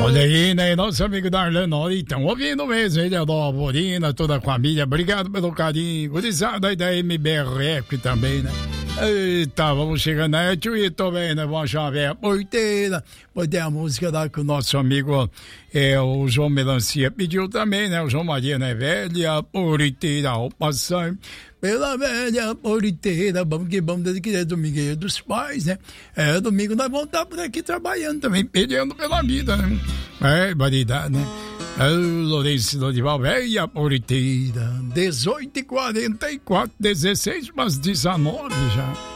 Olha aí, né? Nosso amigo Darlan, estão ouvindo mesmo, ele é da Alvorina, toda a família. Obrigado pelo carinho. Gurizada aí da MBRF também, né? Eita, vamos chegando aí, tio, também, né? Vamos achar uma velha porteira. Pode ter a música lá que o nosso amigo o João Melancia pediu também, né? O João Maria, né? Velha porteira ao passar pela velha porteira, vamos que vamos, desde que é domingo dos pais, né? Domingo nós vamos estar por aqui trabalhando também, peleando pela vida, né? Variedade, né? Lourenço Lodival, velha porteira, 18h44, 16 para as 19 já.